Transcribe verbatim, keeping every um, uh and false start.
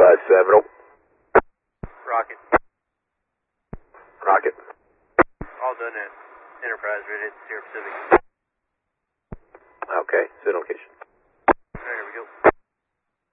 Seminole. Rocket. Rocket. All done at Enterprise, rated Sierra Pacific. Okay, send location.